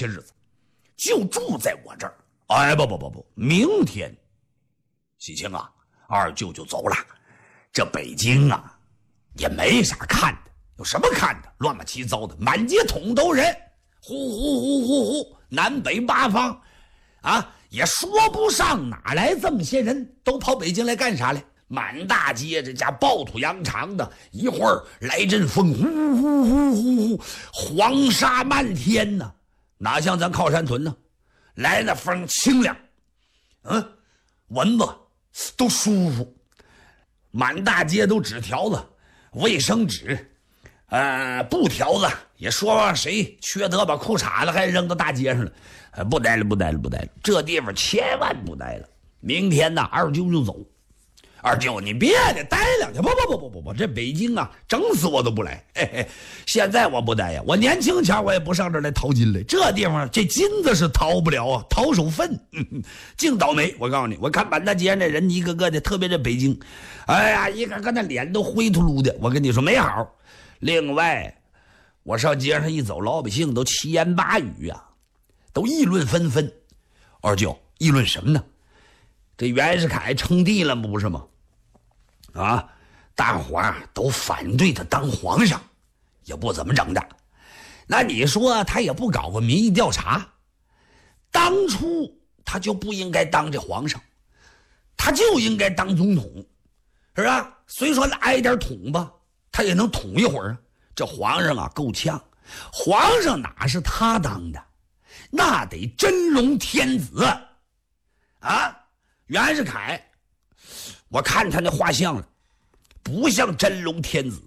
些日子，就住在我这儿。哎，不，明天，喜庆啊，二舅就走了。这北京啊，也没啥看的，有什么看的？乱七八糟的，满街捅都人，呼，南北八方，啊，也说不上哪来这么些人，都跑北京来干啥来？满大街这家暴土扬长的，一会儿来阵风，呼，黄沙漫天呢，哪像咱靠山屯呢？来那风清凉，蚊子都舒服，满大街都纸条子、卫生纸，布条子，也说谁缺德把裤衩子还扔到大街上了，不待了，这地方千万不待了。明天呢，二舅就走。二舅，你别得待两天，不，这北京啊，整死我都不来。现在我不待呀，我年轻前我也不上这儿来淘金来，这地方这金子是淘不了啊，淘手粪，净倒霉。我告诉你，我看满大街上这人一个个的，特别这北京，哎呀，一个个那脸都灰秃噜的，我跟你说没好。另外，我上街上一走，老百姓都七言八语啊，都议论纷纷。二舅，议论什么呢？这袁世凯称帝了不是吗？啊，大伙儿都反对他当皇上，也不怎么整的。那你说他也不搞个民意调查，当初他就不应该当这皇上，他就应该当总统，是吧？虽说挨点捅吧，他也能捅一会儿啊。这皇上啊够呛，皇上哪是他当的，那得真龙天子啊！袁世凯，我看他那画像了，不像真龙天子。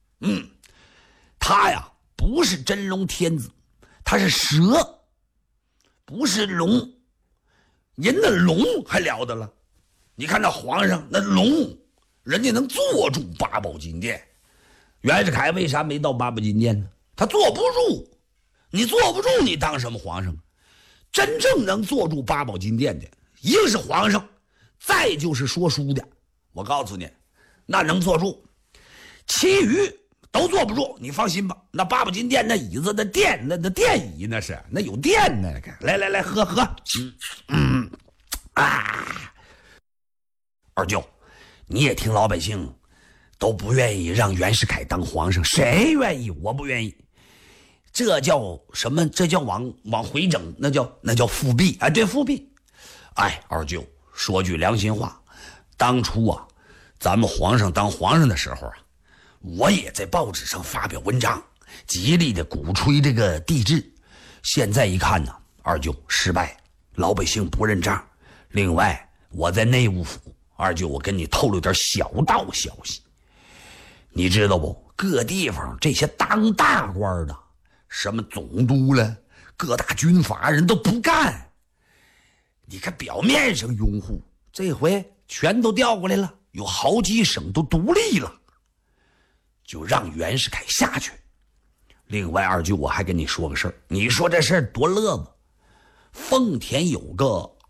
他呀不是真龙天子，他是蛇，不是龙。人那龙还了得了？你看那皇上那龙，人家能坐住八宝金殿。袁世凯为啥没到八宝金殿呢？他坐不住。你坐不住，你当什么皇上？真正能坐住八宝金殿的，一个是皇上，再就是说书的。我告诉你，那能坐住，其余都坐不住。你放心吧，那八宝金殿那椅子的垫，那垫椅那是那有垫呢。来喝。二舅，你也听老百姓都不愿意让袁世凯当皇上，谁愿意？我不愿意。这叫什么？这叫往回整，那叫复辟啊！对，复辟。哎，二舅，说句良心话，当初啊，咱们皇上当皇上的时候啊，我也在报纸上发表文章，极力的鼓吹这个帝制。现在一看呢，二舅失败，老百姓不认账。另外，我在内务府，二舅，我跟你透露点小道消息，你知道不？各地方这些当大官的，什么总督了，各大军阀人都不干。你看表面上拥护，这回全都调过来了，有好几省都独立了，就让袁世凯下去。另外，二舅，我还跟你说个事儿，你说这事儿多乐子。奉田有个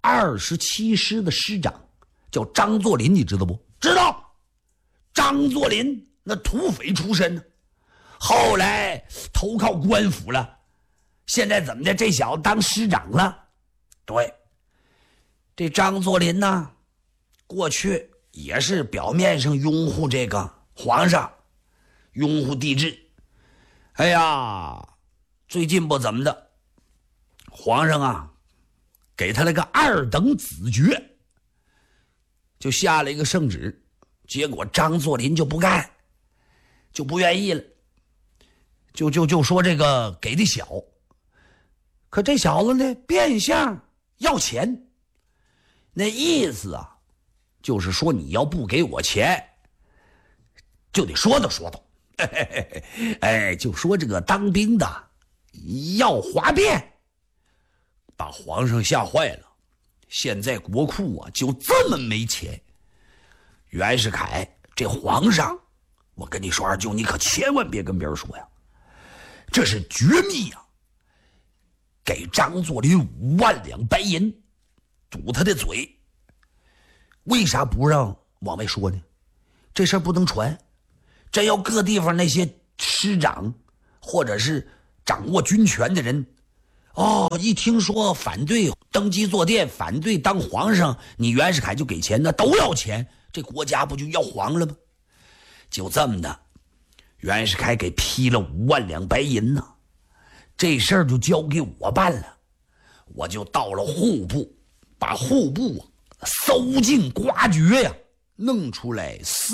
27师的师长叫张作霖，你知道不？知道。张作霖那土匪出身呢，后来投靠官府了，现在怎么的？这小子当师长了。对，这张作霖呢，过去也是表面上拥护这个皇上，拥护帝制。哎呀，最近不怎么的，皇上啊给他了个2等子爵，就下了一个圣旨，结果张作霖就不干，就不愿意了，就说这个给的小。可这小子呢，变相要钱，那意思啊，就是说你要不给我钱，就得说道。哎，就说这个当兵的要哗变，把皇上吓坏了。现在国库啊就这么没钱。袁世凯这皇上，我跟你说，二舅，你可千万别跟别人说呀，这是绝密啊，给张作霖5万两白银，堵他的嘴。为啥不让往外说呢？这事儿不能传，真要各地方那些师长或者是掌握军权的人一听说反对登基坐殿，反对当皇上，你袁世凯就给钱，那都要钱，这国家不就要黄了吗？就这么的，袁世凯给批了5万两白银呢。这事儿就交给我办了，我就到了户部，把户部搜尽刮掘呀，弄出来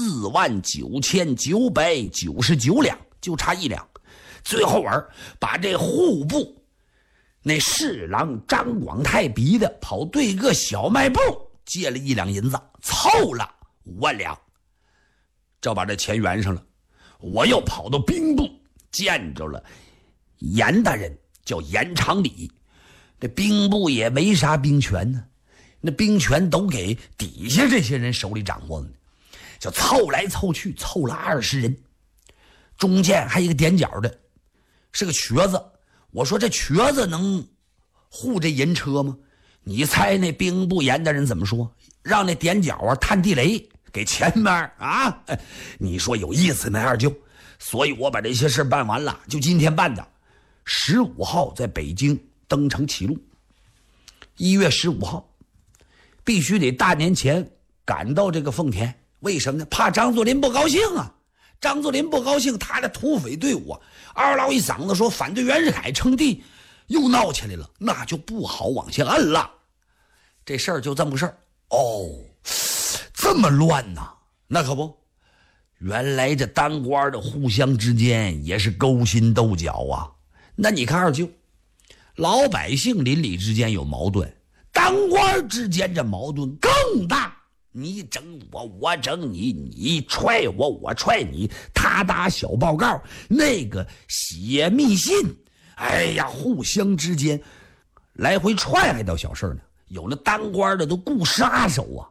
49999两，就差1两。最后把这户部那侍郎张广泰逼的跑对个小卖部借了1两银子，凑了5万两，这把这钱圆上了。我又跑到兵部见着了严大人，叫严长礼。这兵部也没啥兵权呢，那兵权都给底下这些人手里掌握呢，就凑来凑去，凑了20人，中间还有一个踮脚的，是个瘸子。我说这瘸子能护这银车吗？你猜那兵部严大人怎么说？让那踮脚探地雷给前面你说有意思没二舅？所以我把这些事办完了，就今天办的。15号在北京登城启路，1月15号必须得大年前赶到这个奉田。为什么呢？怕张作霖不高兴啊！张作霖不高兴，他的土匪队伍嗷唠一嗓子说反对袁世凯称帝，又闹起来了，那就不好往下摁了。这事儿就这么个事儿。这么乱呐？那可不，原来这当官的互相之间也是勾心斗角啊。那你看二舅，老百姓邻里之间有矛盾，当官之间这矛盾更大。你整我，我整你，你踹我，我踹你，他打小报告，那个写密信，互相之间来回踹还到小事呢。有那当官的都雇杀手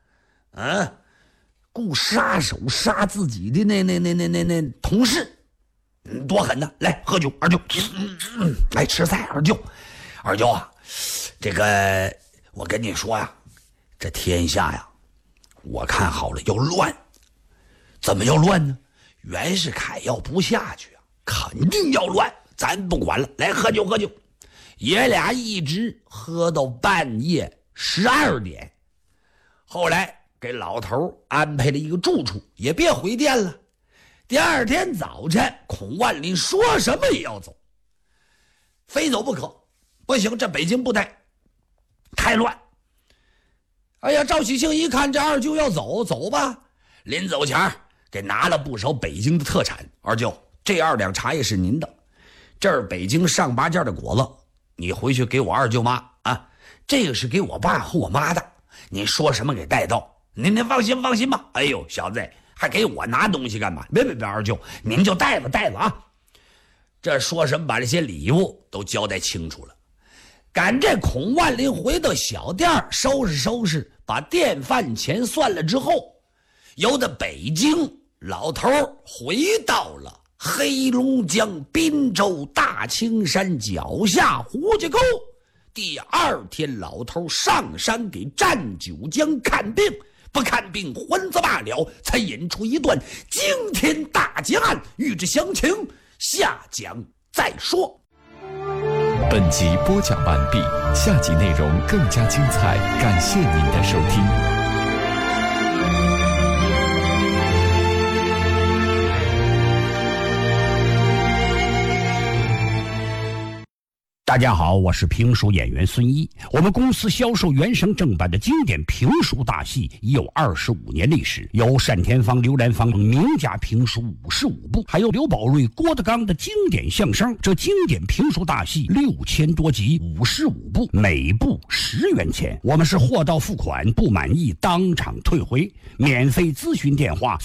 雇杀手杀自己的那同事，多狠呢！来喝酒，二舅，来吃菜，二舅啊，这个我跟你说呀，这天下呀，我看好了要乱。怎么要乱呢？袁世凯要不下去肯定要乱，咱不管了，来喝酒。爷俩一直喝到半夜12点，后来给老头安排了一个住处，也别回电了。第二天早晨，孔万林说什么也要走，非走不可。不行，这北京不太乱。赵喜庆一看这二舅要走吧，临走前给拿了不少北京的特产。二舅，这2两茶叶是您的，这是北京上8件的果子，你回去给我二舅妈这个是给我爸和我妈的，你说什么给带到。您放心吧。小子，还给我拿东西干嘛？别，二舅，您就带着这说什么把这些礼物都交代清楚了。赶这孔万林回到小店收拾，把电饭钱算了之后，由得北京老头回到了黑龙江滨州大青山脚下胡家沟。第2天，老头上山给战九江看病，不看病还则罢了，才引出一段惊天大劫案。欲知详情，下讲再说。 本集播讲完毕，下集内容更加精彩，感谢您的收听。 大家好，我是评书演员孙一。我们公司销售原声正版的经典评书大戏已有25年历史，有单田芳、刘兰芳名家评书55部，还有刘宝瑞、郭德纲的经典相声。这经典评书大戏6000多集，55部，每部10元钱。我们是货到付款，不满意当场退回。免费咨询电话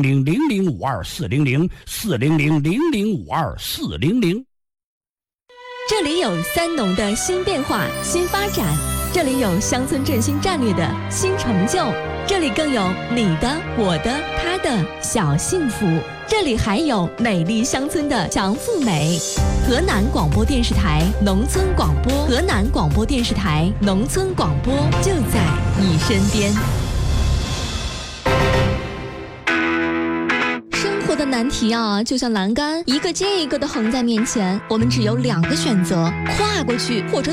400-0052-400，400-0052-400。 这里有三农的新变化、新发展，这里有乡村振兴战略的新成就，这里更有你的、我的、他的小幸福，这里还有美丽乡村的强富美。河南广播电视台农村广播，河南广播电视台农村广播就在你身边。生活的难题啊，就像栏杆，一个接一个的横在面前，我们只有2个选择：跨过去或者